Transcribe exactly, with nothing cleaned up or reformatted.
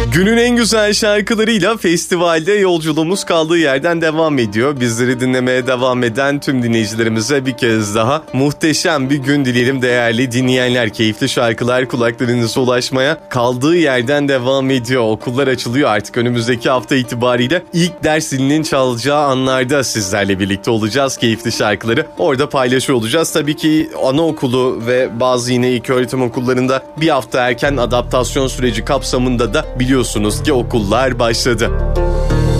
Günün en güzel şarkılarıyla festivalde yolculuğumuz kaldığı yerden devam ediyor. Bizleri dinlemeye devam eden tüm dinleyicilerimize bir kez daha muhteşem bir gün dileyelim değerli dinleyenler. Keyifli şarkılar kulaklarınıza ulaşmaya kaldığı yerden devam ediyor. Okullar açılıyor artık önümüzdeki hafta itibariyle. İlk ders zilinin çalacağı anlarda sizlerle birlikte olacağız. Keyifli şarkıları orada paylaşıyor olacağız. Tabii ki anaokulu ve bazı yine ilköğretim okullarında bir hafta erken adaptasyon süreci kapsamında da biliyorsunuz ki okullar başladı.